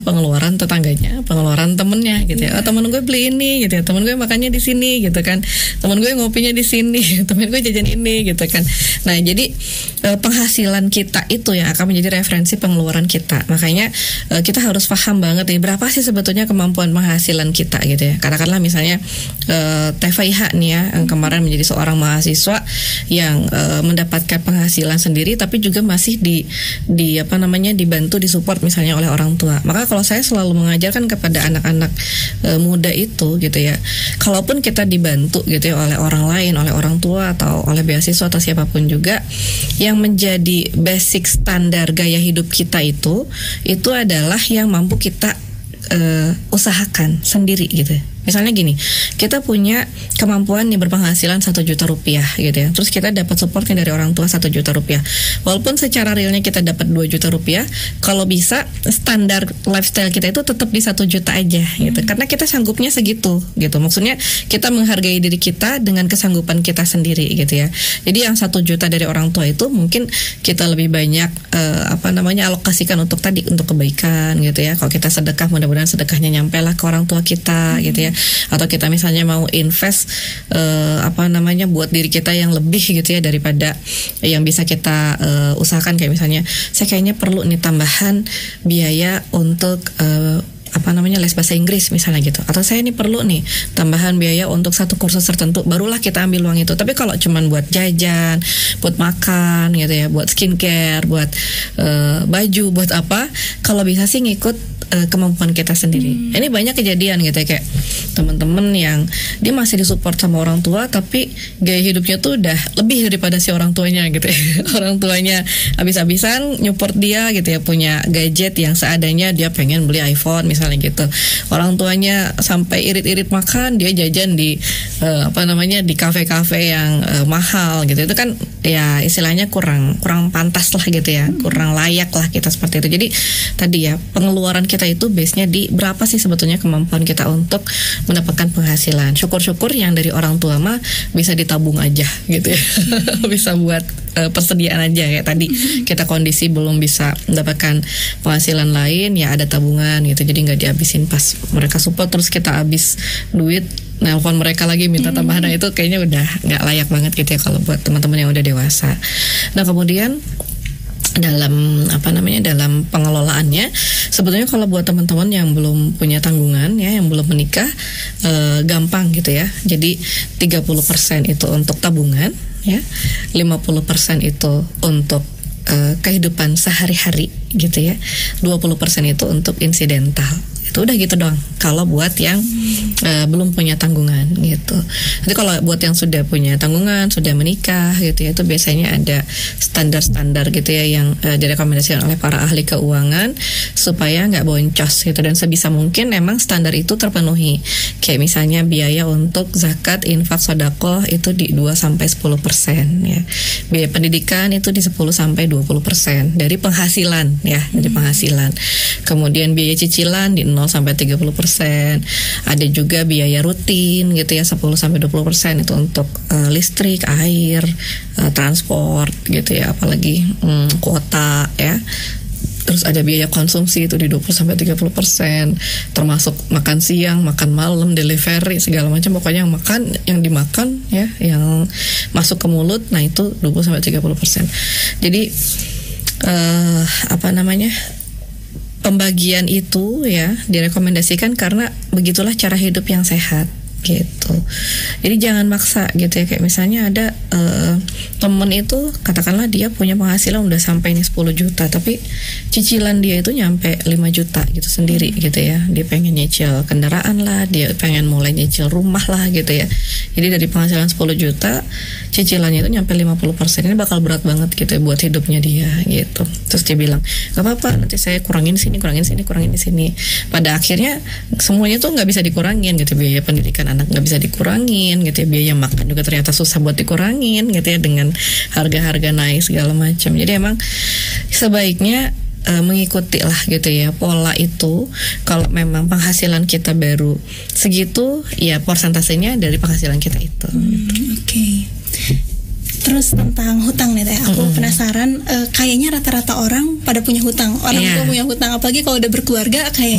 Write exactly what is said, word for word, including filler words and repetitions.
pengeluaran tetangganya, pengeluaran temennya gitu ya. Oh, temen gue beli ini gitu ya, temen gue makannya di sini gitu kan, temen gue ngopinya di sini, temen gue jajan ini gitu kan. Nah jadi eh, penghasilan kita itu yang akan menjadi referensi pengeluaran kita. Makanya eh, kita harus paham banget nih berapa sih sebetulnya kemampuan penghasilan kita gitu ya. Katakanlah misalnya eh, Teh Faiha nih ya, yang kemarin menjadi seorang mahasiswa yang eh, mendapatkan penghasilan sendiri, tapi juga masih di di apa namanya dibantu, disupport misalnya oleh orang tua. Maka kalau saya selalu mengajarkan kepada anak-anak e, muda itu gitu ya, kalaupun kita dibantu gitu ya oleh orang lain, oleh orang tua atau oleh beasiswa atau siapapun juga, yang menjadi basic standar gaya hidup kita itu itu adalah yang mampu kita e, usahakan sendiri gitu. Misalnya gini, kita punya kemampuan nih berpenghasilan satu juta rupiah gitu ya. Terus kita dapat supportnya dari orang tua satu juta rupiah. Walaupun secara realnya kita dapat dua juta rupiah, kalau bisa standar lifestyle kita itu tetap di satu juta aja gitu. Hmm. Karena kita sanggupnya segitu gitu. Maksudnya kita menghargai diri kita dengan kesanggupan kita sendiri gitu ya. Jadi yang satu juta dari orang tua itu mungkin kita lebih banyak uh, apa namanya alokasikan untuk tadi, untuk kebaikan gitu ya. Kalau kita sedekah, mudah-mudahan sedekahnya nyampe lah ke orang tua kita hmm. gitu ya. Atau kita misalnya mau invest uh, apa namanya buat diri kita yang lebih gitu ya daripada yang bisa kita uh, usahakan. Kayak misalnya saya kayaknya perlu nih tambahan biaya untuk uh, apa namanya les bahasa Inggris misalnya gitu, atau saya ini perlu nih tambahan biaya untuk satu kursus tertentu, barulah kita ambil uang itu. Tapi kalau cuman buat jajan, buat makan gitu ya, buat skincare, buat uh, baju, buat apa, kalau bisa sih ngikut uh, kemampuan kita sendiri. Hmm. Ini banyak kejadian gitu ya, kayak teman-teman yang dia masih disupport sama orang tua tapi gaya hidupnya tuh udah lebih daripada si orang tuanya gitu ya. Orang tuanya habis-habisan nyupport dia gitu ya, punya gadget yang seadanya, dia pengen beli iPhone misalnya gitu. Orang tuanya sampai irit-irit makan, dia jajan di uh, apa namanya di kafe-kafe yang uh, mahal gitu. Itu kan ya istilahnya kurang kurang pantas lah gitu ya, kurang layak lah kita seperti itu. Jadi tadi ya, pengeluaran kita itu base-nya di berapa sih sebetulnya kemampuan kita untuk mendapatkan penghasilan. Syukur-syukur yang dari orang tua mah bisa ditabung aja gitu ya. Bisa buat uh, persediaan aja kayak tadi kita kondisi belum bisa mendapatkan penghasilan lain, ya ada tabungan gitu. Jadi nggak dihabisin pas mereka support terus kita habis duit nelpon mereka lagi minta tambahan. Nah, itu kayaknya udah nggak layak banget gitu ya kalau buat teman-teman yang udah dewasa. Nah kemudian dalam apa namanya dalam pengelolaannya sebetulnya kalau buat teman-teman yang belum punya tanggungan ya, yang belum menikah, eh, gampang gitu ya. Jadi tiga puluh persen itu untuk tabungan ya, lima puluh persen itu untuk eh, kehidupan sehari-hari gitu ya, dua puluh persen itu untuk insidental. Itu udah gitu doang kalau buat yang uh, belum punya tanggungan gitu. Nanti kalau buat yang sudah punya tanggungan, sudah menikah gitu ya, itu biasanya ada standar-standar gitu ya yang uh, direkomendasikan oleh para ahli keuangan supaya nggak boncos gitu, dan sebisa mungkin emang standar itu terpenuhi. Kayak misalnya biaya untuk zakat, infak, sedekah itu di dua sampai sepuluh persen ya. Biaya pendidikan itu di sepuluh sampai dua puluh persen dari penghasilan ya, dari penghasilan. Kemudian biaya cicilan di nol sampai tiga puluh persen. Ada juga biaya rutin gitu ya, sepuluh sampai dua puluh persen itu untuk uh, listrik, air, uh, transport gitu ya, apalagi um, kuota ya. Terus ada biaya konsumsi itu di dua puluh sampai tiga puluh persen, termasuk makan siang, makan malam, delivery, segala macam. Pokoknya yang makan, yang dimakan ya, yang masuk ke mulut, nah itu dua puluh sampai tiga puluh persen. Jadi uh, apa namanya? Pembagian itu ya direkomendasikan karena begitulah cara hidup yang sehat gitu. Jadi jangan maksa gitu ya, kayak misalnya ada uh, temen itu katakanlah dia punya penghasilan udah sampai nih sepuluh juta, tapi cicilan dia itu nyampe lima juta gitu sendiri gitu ya. Dia pengen nyicil kendaraan lah, dia pengen mulai nyicil rumah lah gitu ya. Jadi dari penghasilan sepuluh juta cicilannya itu nyampe lima puluh persen, ini bakal berat banget gitu ya buat hidupnya dia gitu. Terus dia bilang, gak apa-apa, nanti saya kurangin sini, kurangin sini, kurangin di sini. Pada akhirnya semuanya tuh nggak bisa dikurangin gitu. Biaya pendidikan anak nggak bisa dikurangin gitu ya, biaya makan juga ternyata susah buat dikurangin gitu ya, dengan harga-harga naik segala macam. Jadi emang sebaiknya uh, mengikuti lah gitu ya pola itu. Kalau memang penghasilan kita baru segitu, ya persentasenya dari penghasilan kita itu. Hmm, Oke. Okay. Terus tentang hutang nih Teh, aku mm-hmm. penasaran, uh, kayaknya rata-rata orang pada punya hutang. Orang yeah. tua punya hutang, apalagi kalau udah berkeluarga kayaknya